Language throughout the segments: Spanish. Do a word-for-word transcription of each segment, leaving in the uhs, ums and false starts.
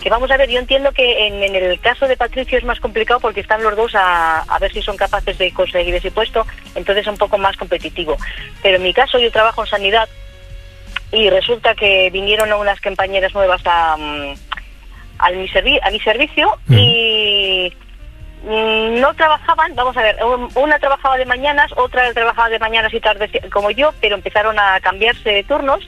que vamos a ver, yo entiendo que en, en el caso de Patricio es más complicado porque están los dos a, a ver si son capaces de conseguir ese puesto, entonces es un poco más competitivo. Pero en mi caso yo trabajo en sanidad y resulta que vinieron unas compañeras nuevas a, a, mi, servi a mi servicio mm. y mm, no trabajaban, vamos a ver, una trabajaba de mañanas, otra trabajaba de mañanas y tardes como yo, pero empezaron a cambiarse de turnos.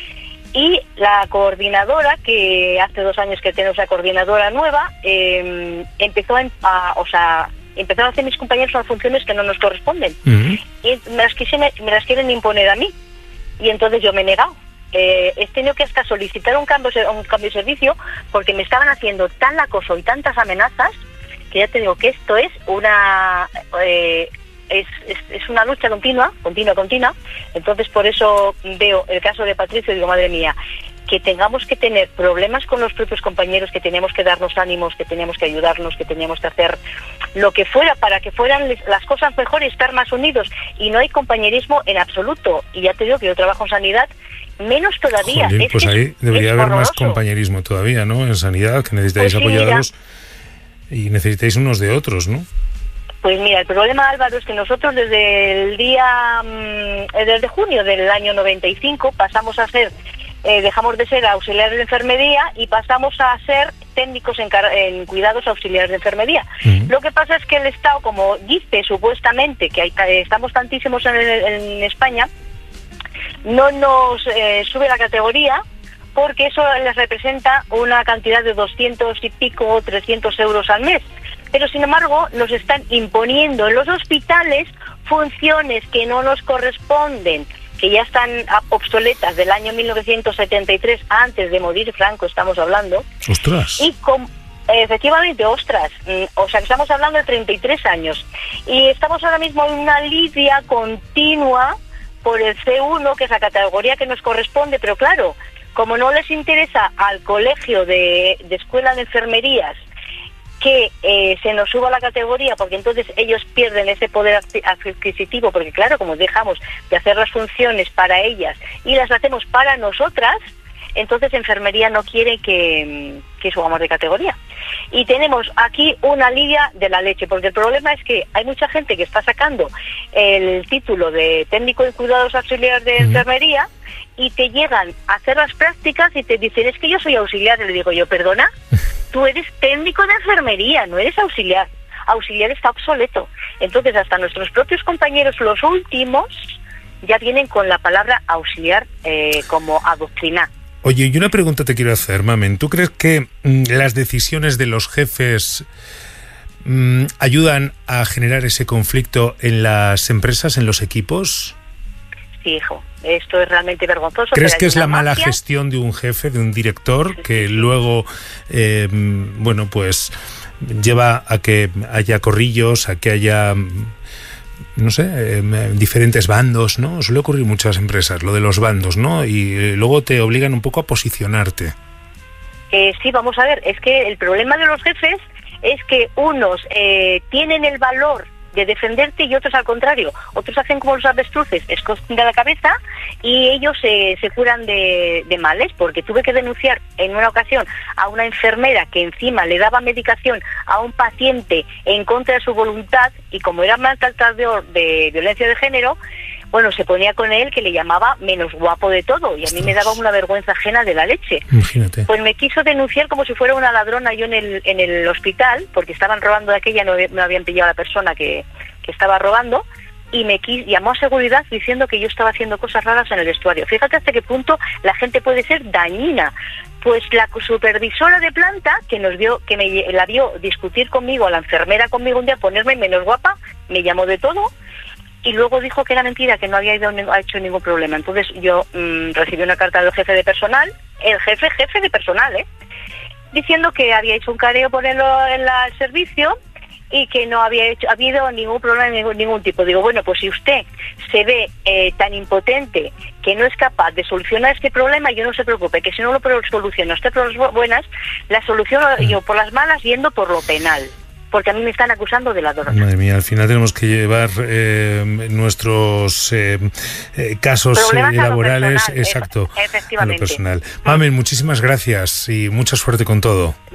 Y la coordinadora, que hace dos años que tenemos la coordinadora nueva, eh, empezó a, a, o sea, empezó a hacer mis compañeros unas funciones que no nos corresponden. Uh-huh. Y me las, quise, me, me las quieren imponer a mí. Y entonces yo me he negado. Eh, he tenido que hasta solicitar un cambio, un cambio de servicio porque me estaban haciendo tan acoso y tantas amenazas que ya te digo que esto es una... Eh, Es, es, es una lucha continua, continua, continua. Entonces por eso veo el caso de Patricio y digo, madre mía, que tengamos que tener problemas con los propios compañeros, que teníamos que darnos ánimos, que teníamos que ayudarnos, que teníamos que hacer lo que fuera para que fueran las cosas mejor y estar más unidos. Y no hay compañerismo en absoluto. Y ya te digo que yo trabajo en sanidad, menos todavía. Jolín, es, pues es, ahí debería haber horroroso. Más compañerismo todavía, ¿no? En sanidad, que necesitáis pues sí, apoyaros mira. Y necesitáis unos de otros, ¿no? Pues mira, el problema, Álvaro, es que nosotros desde el día, mmm, desde junio del año noventa y cinco pasamos a ser, eh, dejamos de ser auxiliares de enfermería y pasamos a ser técnicos en, en cuidados auxiliares de enfermería. Uh-huh. Lo que pasa es que el Estado, como dice supuestamente que hay, estamos tantísimos en, en España, no nos eh, sube la categoría porque eso les representa una cantidad de doscientos y pico o trescientos euros al mes. Pero sin embargo nos están imponiendo en los hospitales funciones que no nos corresponden, que ya están obsoletas del año mil novecientos setenta y tres, antes de morir Franco estamos hablando. ¡Ostras! Y con, efectivamente, ostras, o sea que estamos hablando de treinta y tres años. Y estamos ahora mismo en una lidia continua por el C uno, que es la categoría que nos corresponde, pero claro, como no les interesa al colegio de, de escuela de enfermerías que eh, se nos suba la categoría, porque entonces ellos pierden ese poder adquisitivo, porque claro, como dejamos de hacer las funciones para ellas y las hacemos para nosotras, entonces enfermería no quiere que, que subamos de categoría. Y tenemos aquí una lidia de la leche, porque el problema es que hay mucha gente que está sacando el título de técnico en cuidados auxiliares de enfermería y te llegan a hacer las prácticas y te dicen, es que yo soy auxiliar. Y le digo yo, perdona, tú eres técnico de enfermería, no eres auxiliar. Auxiliar está obsoleto. Entonces hasta nuestros propios compañeros, los últimos, ya vienen con la palabra auxiliar eh, como adoctrinar. Oye, y una pregunta te quiero hacer, Mamen. ¿Tú crees que mmm, las decisiones de los jefes mmm, ayudan a generar ese conflicto en las empresas, en los equipos? Sí, hijo. Esto es realmente vergonzoso. ¿Crees que es la mala gestión de un jefe, de un director, que luego, eh, bueno, pues lleva a que haya corrillos, a que haya, no sé, eh, diferentes bandos, ¿no? Suele ocurrir en muchas empresas, lo de los bandos, ¿no? Y eh, luego te obligan un poco a posicionarte. Eh, sí, vamos a ver, es que el problema de los jefes es que unos eh, tienen el valor de defenderte y otros al contrario. Otros hacen como los avestruces, esconden de la cabeza y ellos se, se curan de, de males, porque tuve que denunciar en una ocasión a una enfermera que encima le daba medicación a un paciente en contra de su voluntad y como era maltratador de violencia de género, bueno, se ponía con él que le llamaba menos guapo de todo y a mí me daba una vergüenza ajena de la leche. Imagínate. Pues me quiso denunciar como si fuera una ladrona yo en el en el hospital, porque estaban robando de aquella, no, no habían pillado a la persona que, que estaba robando, y me quis, llamó a seguridad diciendo que yo estaba haciendo cosas raras en el vestuario. Fíjate hasta qué punto la gente puede ser dañina. Pues la supervisora de planta, que nos vio, que me la vio discutir conmigo, a la enfermera conmigo un día, ponerme menos guapa, me llamó de todo, y luego dijo que era mentira, que no había ido, ha hecho ningún problema. Entonces yo mmm, recibí una carta del jefe de personal, el jefe, jefe de personal, ¿eh? diciendo que había hecho un careo ponerlo en la, el servicio y que no había hecho, habido ningún problema de ningún, ningún tipo. Digo, bueno, pues si usted se ve eh, tan impotente que no es capaz de solucionar este problema, yo no se preocupe, que si no lo soluciono usted por las buenas, la soluciono yo por las malas yendo por lo penal. Porque a mí me están acusando de ladrona. Madre mía, al final tenemos que llevar eh, nuestros eh, eh, casos eh, laborales, personal, exacto, efectivamente. a lo personal. Mamen, muchísimas gracias y mucha suerte con todo.